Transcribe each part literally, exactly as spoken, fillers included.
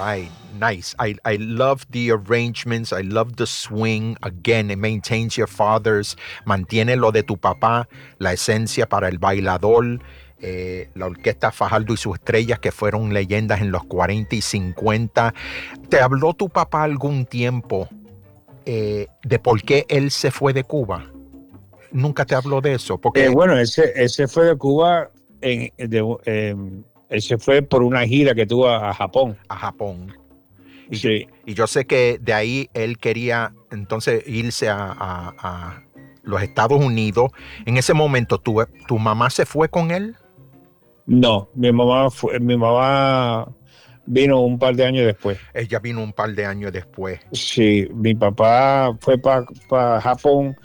right. Nice. I, I love the arrangements. I love the swing. Again, it maintains your father's, mantiene lo de tu papá, la esencia para el bailador. Eh, la orquesta Fajardo y sus estrellas, que fueron leyendas en los cuarenta y cincuenta. ¿Te habló tu papá algún tiempo eh, de por qué él se fue de Cuba? Nunca te habló de eso. Porque Eh, bueno, ese, ese fue de Cuba, en, de, eh, él se fue por una gira que tuvo a, a Japón. A Japón. Y, sí. yo, y yo sé que de ahí él quería entonces irse a, a, a los Estados Unidos. En ese momento, ¿tu, tu mamá se fue con él? No, mi mamá fue, mi mamá vino un par de años después. Ella vino un par de años después. Sí, mi papá fue para pa Japón,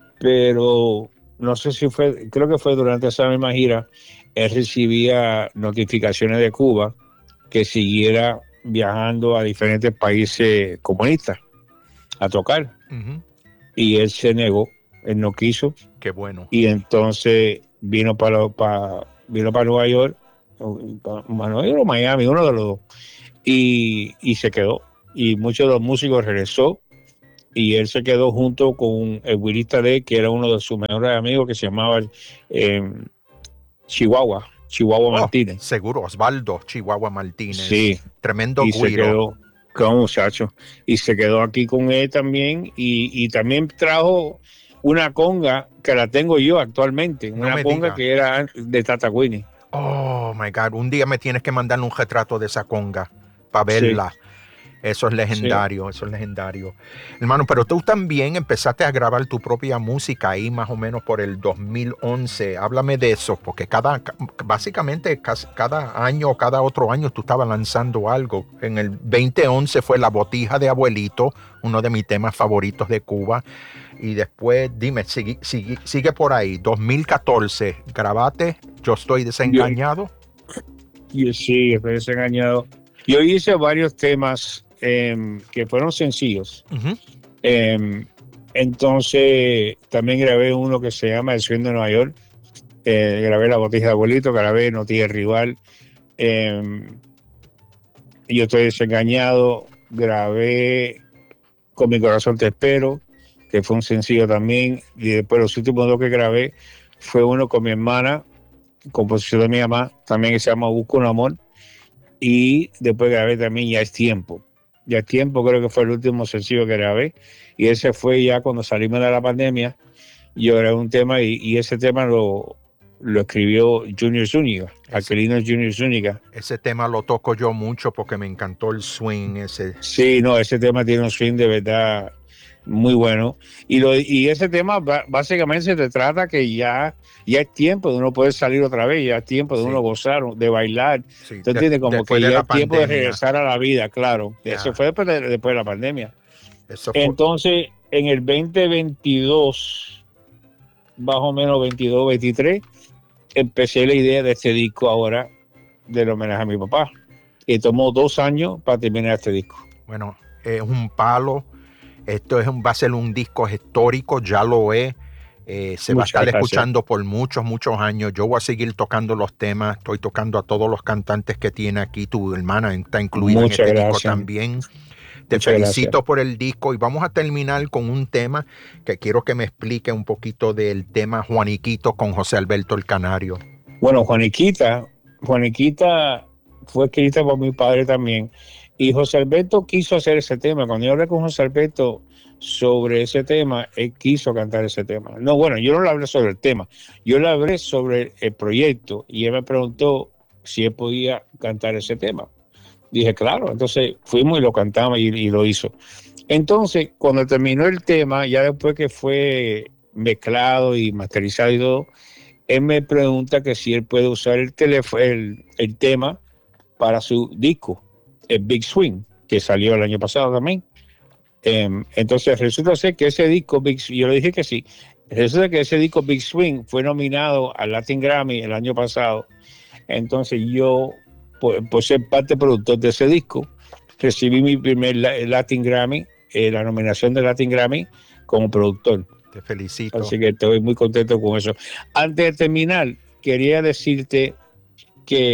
pero no sé si fue, creo que fue durante esa misma gira, él recibía notificaciones de Cuba que siguiera viajando a diferentes países comunistas a tocar. Uh-huh. Y él se negó, él no quiso. Qué bueno. Y entonces vino para para vino para Nueva York, para Nueva York o Miami, uno de los dos, y, y se quedó. Y muchos de los músicos regresó, y él se quedó junto con el güirista de él, que era uno de sus mejores amigos, que se llamaba eh, Chihuahua, Chihuahua oh, Martínez. Seguro, Osvaldo Chihuahua Martínez. Sí. Tremendo y güiro. Se quedó, con muchacho, y se quedó aquí con él también, y, y también trajo una conga que la tengo yo actualmente, no una conga diga. Que era de Tata Winnie. Oh my God, un día me tienes que mandar un retrato de esa conga para verla. Sí. Eso es legendario, sí. Eso es legendario. Hermano, pero tú también empezaste a grabar tu propia música ahí más o menos por el dos mil once. Háblame de eso, porque cada, básicamente cada año o cada otro año tú estabas lanzando algo. En el veinte once fue La Botija de Abuelito, uno de mis temas favoritos de Cuba. Y después, dime, sigue, sigue, sigue por ahí. dos mil catorce, grabaste Yo Estoy Desengañado. Yo, yo sí, estoy desengañado. Yo hice varios temas eh, que fueron sencillos. Uh-huh. Eh, entonces, también grabé uno que se llama El Sueño de Nueva York. Eh, grabé La Botija de Abuelito, grabé No Tiene Rival. Eh, yo Estoy Desengañado. Grabé Con Mi Corazón Te Espero, que fue un sencillo también. Y después los últimos dos que grabé fue uno con mi hermana, composición de mi mamá, también que se llama Busco un Amor. Y después grabé también Ya es Tiempo. Ya es Tiempo creo que fue el último sencillo que grabé. Y ese fue ya cuando salimos de la pandemia. Yo grabé un tema y, y ese tema lo, lo escribió Junior Zúñiga, Aquilino Junior Zúñiga. Ese tema lo toco yo mucho porque me encantó el swing ese. Sí, no, ese tema tiene un swing de verdad muy bueno. Y, lo, y ese tema básicamente se te trata que ya, ya es tiempo de uno poder salir otra vez, ya es tiempo de sí. uno gozar, de bailar. Sí. ¿Tú entiendes? Como que de ya es tiempo pandemia. de regresar a la vida, claro. Yeah. Eso fue después de, después de la pandemia. Eso fue... Entonces, en el veinte veintidós, más o menos veintidós, veintitrés, empecé la idea de este disco ahora, del homenaje a mi papá. Y tomó dos años para terminar este disco. Bueno, es un palo. Esto es un, va a ser un disco histórico, ya lo es. Eh, se Muchas va a estar gracias. escuchando por muchos, muchos años. Yo voy a seguir tocando los temas. Estoy tocando a todos los cantantes que tiene aquí. Tu hermana está incluida Muchas en este gracias. disco también. Te Muchas felicito gracias. por el disco y vamos a terminar con un tema que quiero que me explique un poquito del tema Juaniquito con José Alberto el Canario. Bueno, Juaniquita, Juaniquita fue escrita por mi padre también. Y José Alberto quiso hacer ese tema. Cuando yo hablé con José Alberto sobre ese tema, él quiso cantar ese tema. No, bueno, yo no le hablé sobre el tema. Yo le hablé sobre el proyecto y él me preguntó si él podía cantar ese tema. Dije, claro. Entonces fuimos y lo cantamos y, y lo hizo. Entonces, cuando terminó el tema, ya después que fue mezclado y masterizado y todo, él me pregunta que si él puede usar el, teléfono, el, el tema para su disco, el Big Swing, que salió el año pasado también. Eh, entonces resulta ser que ese disco, Big, yo le dije que sí, resulta que ese disco Big Swing fue nominado al Latin Grammy el año pasado. Entonces yo, por, por ser parte productor de ese disco, recibí mi primer Latin Grammy, eh, la nominación del Latin Grammy como productor. Te felicito. Así que estoy muy contento con eso. Antes de terminar, quería decirte que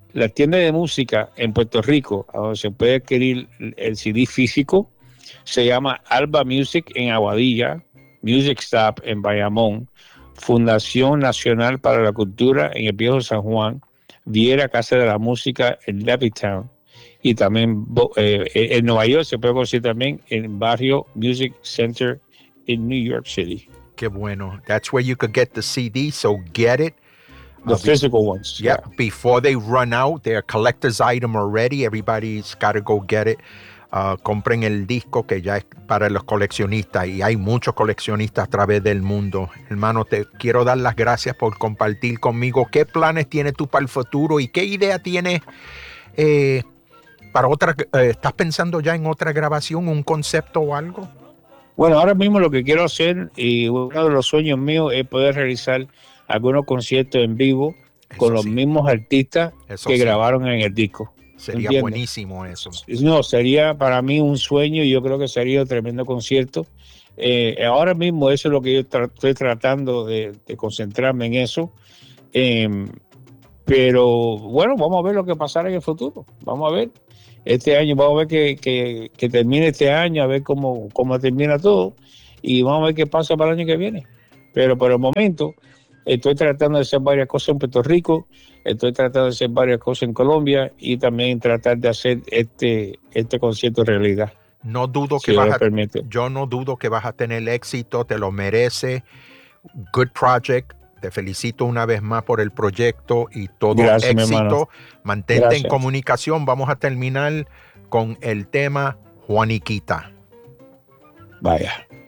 la tienda de música en Puerto Rico, a donde se puede adquirir el C D físico, se llama Alba Music en Aguadilla, Music Stop en Bayamón, Fundación Nacional para la Cultura en el Viejo San Juan, Viera Casa de la Música en Levittown, y también eh, en Nueva York se puede conseguir también en Barrio Music Center en New York City. Qué bueno. That's where you could get the C D, so get it. The uh, physical be- ones. Yeah, yeah, before they run out, they're a collector's item already. Everybody's got to go get it. Uh, compren el disco que ya es para los coleccionistas y hay muchos coleccionistas a través del mundo. Hermano, te quiero dar las gracias por compartir conmigo qué planes tienes tú para el futuro y qué idea tienes eh, para otra. Eh, ¿Estás pensando ya en otra grabación, un concepto o algo? Bueno, ahora mismo lo que quiero hacer y uno de los sueños míos es poder realizar algunos conciertos en vivo eso con los sí. mismos artistas eso que sí. grabaron en el disco. Sería ¿Entiendes? Buenísimo eso. No, sería para mí un sueño y yo creo que sería un tremendo concierto. Eh, ahora mismo eso es lo que yo tra- estoy tratando de, de concentrarme en eso. Eh, pero bueno, vamos a ver lo que pasará en el futuro. Vamos a ver. Este año, vamos a ver que, que, que termine este año, a ver cómo, cómo termina todo. Y vamos a ver qué pasa para el año que viene. Pero por el momento estoy tratando de hacer varias cosas en Puerto Rico, estoy tratando de hacer varias cosas en Colombia y también tratar de hacer este, este concierto realidad. No dudo si que vas a, permite. yo no dudo que vas a tener éxito, te lo merece. Good project. Te felicito una vez más por el proyecto y todo Gracias, éxito. Mantente Gracias. en comunicación. Vamos a terminar con el tema Juaniquita. Vaya.